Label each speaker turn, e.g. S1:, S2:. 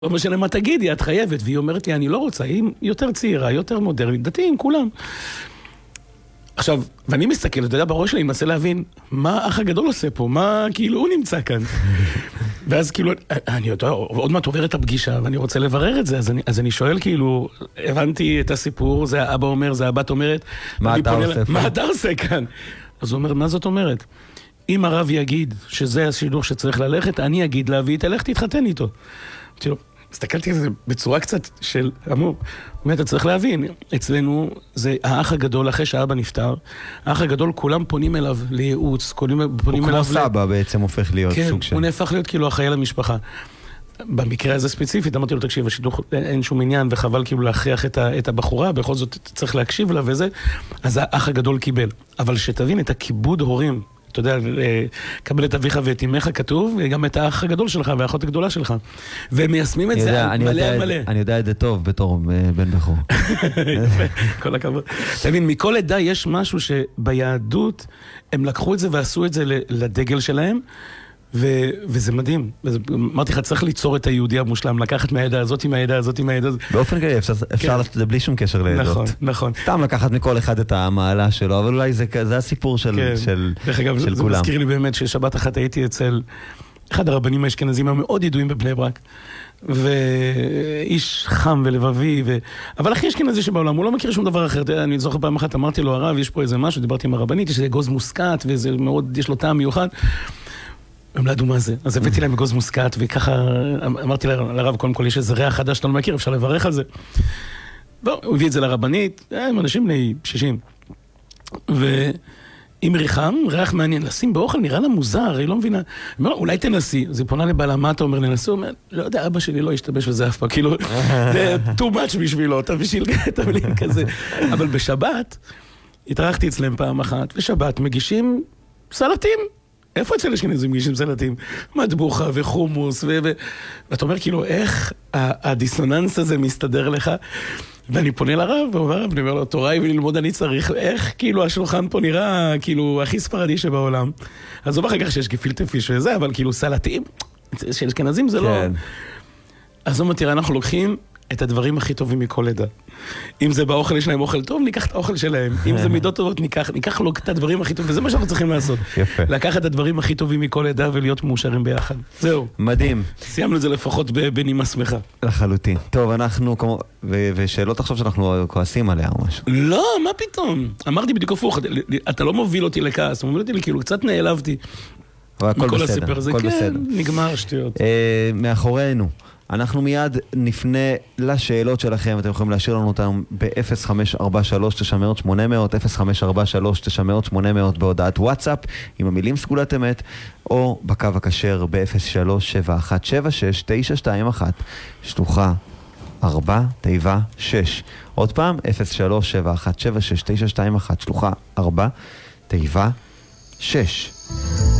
S1: לא משנה מה תגידי, את חייבת, והיא אומרת לי, אני לא רוצה, היא יותר צעירה, יותר מודרנית, דתיים, כולם. עכשיו, ואני מסתכל, אתה יודע, בראש שלי, אני מנסה להבין, מה האח הגדול עושה פה? מה, כאילו, הוא נמצא כאן. ואז כאילו, אני יודע, עוד מעט עובר את הפגישה, ואני רוצה לברר את זה, אז אני שואל, כאילו, הבנתי את הסיפור, זה האבא אומר, זה הבת אומרת,
S2: מה
S1: אתה עושה כאן? אז הוא אומר, מה זאת אומרת? אם הרב יגיד שזה השידור שצריך ללכת, אני אגיד לה, והיא תלך תתחתן איתו. הסתכלתי על זה בצורה קצת של אמור. באמת, אתה צריך להבין, אצלנו זה האח הגדול אחרי שהאבא נפטר. האח הגדול, כולם פונים אליו לייעוץ, פונים
S2: הוא
S1: אליו...
S2: כמו סבא בעצם הופך להיות
S1: כן,
S2: סוג של...
S1: הוא נהפך להיות כאילו אחראי למשפחה. במקרה הזה ספציפית, אמרתי לו, תקשיב, השידור אין שום עניין, וחבל כאילו להכריח את הבחורה, בכל זאת צריך להקשיב לה וזה, אז האח הגדול קיבל. אבל שתבין את הכיבוד הורים, אתה יודע, קבל את אביך ואת אמך כתוב, וגם את האח הגדול שלך והאחות הגדולה שלך. והם מיישמים את זה מלא מלא.
S2: אני יודע את זה טוב בתור בן בחור.
S1: כל הכבוד. תבין, מכל עדה יש משהו שביהדות הם לקחו את זה ועשו את זה לדגל שלהם, וזה מדהים. אמרתי לך, צריך ליצור את היהודי המושלם, לקחת מהעדה הזאת, מהעדה הזאת, מהעדה הזאת.
S2: באופן כללי, אפשר לעשות את זה בלי שום קשר לעדות.
S1: נכון, נכון.
S2: סתם לקחת מכל אחד את המעלה שלו, אבל אולי זה הסיפור של כולם.
S1: דרך אגב, זה מזכיר לי באמת ששבת אחת הייתי אצל אחד הרבנים האשכנזים המאוד ידועים בבני ברק, ואיש חם ולבבי, אבל הכי אשכנזי שבעולם, הוא לא מכיר שום דבר אחר. אני זוכר פעם אחת, אמרתי לו, הרב, יש פה איזה משהו, דיברתי עם הרבנית, יש אגוז מוסקת, וזה מאוד, יש לו טעם מיוחד. הם לא ידעו מה זה. אז הבאתי להם אגוז מוסקת, וככה אמרתי לרב, קודם כל יש איזה ריח חדש שאתה לא מכיר, אפשר לברך על זה. הוא הביא את זה לרבנית, הם אנשים בני 60. עם ריח מעניין, לשים באוכל נראה לה מוזר, היא לא מבינה. היא אומרת, אולי תנסי. אז היא פונה לבעלה, מה אתה אומר, ננסו? הוא אומר, לא יודע, אבא שלי לא ישתבש וזה אף פעם, כאילו, זה too much בשבילו, תבלין כזה. אבל בשבת, התארחתי אצלם פעם אחת, ושבת מגישים סלטים. איפה אצל אשכנזים מגישים סלטים? מטבוחה וחומוס, ואתה אומר, כאילו, איך הדיסוננס הזה מסתדר לך? ואני פונה לרב, ואני אומר לו, תוראי וללמוד אני צריך, איך כאילו השולחן פה נראה כאילו הכי ספרדי שבעולם. אז הוא אחר כך שיש גפילטע פיש וזה, אבל כאילו סלטים, של אשכנזים זה לא... אז הוא אומר, תראה, אנחנו לוקחים את הדברים הכי טובים מכל עדה. אם זה באוכל יש להם אוכל טוב, ניקח את האוכל שלהם. אם זה מידות טובות, ניקח לו את הדברים הכי טובים, וזה מה שאנחנו צריכים לעשות.
S2: יפה.
S1: לקחת את הדברים הכי טובים מכל עדה ולהיות מאושרים ביחד. זהו.
S2: מדהים.
S1: סיימנו את זה לפחות בנימה שמחה.
S2: לחלוטין. טוב, אנחנו כמו... ושאלות עכשיו שאנחנו כועסים עליה או משהו.
S1: לא, מה פתאום? אמרתי בדיוק הפוך, אתה לא מוביל אותי לכעס, אתה מוביל אותי לכאילו, קצת נעלבתי.
S2: הכל בסדר, הכל בסדר.
S1: נגמר שטויות.
S2: מאחורינו. אנחנו מיד נפנה לשאלות שלכם, אתם יכולים להשאיר לנו אותם ב-0543-900-800, 0543-900-800 בהודעת וואטסאפ עם המילים סגולת אמת, או בקו הכשר ב-0371769221, שלוחה 4 תיבה 6. עוד פעם, 0371769221, שלוחה 4 תיבה 6.